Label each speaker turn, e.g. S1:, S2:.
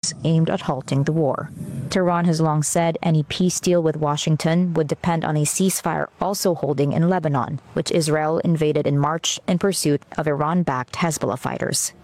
S1: talks aimed at halting the war. Tehran has long said any peace deal with Washington would depend on a ceasefire also holding in Lebanon, which Israel invaded in March in pursuit of Iran-backed Hezbollah fighters.